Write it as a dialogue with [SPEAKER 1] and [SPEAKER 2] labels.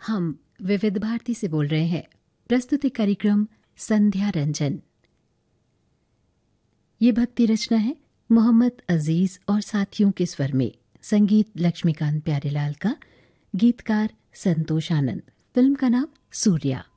[SPEAKER 1] हम विविध भारती से बोल रहे हैं। प्रस्तुति कार्यक्रम संध्या रंजन। ये भक्ति रचना है मोहम्मद अजीज और साथियों के स्वर में। संगीत लक्ष्मीकांत प्यारेलाल का, गीतकार संतोष आनंद। फिल्म का नाम सूर्या।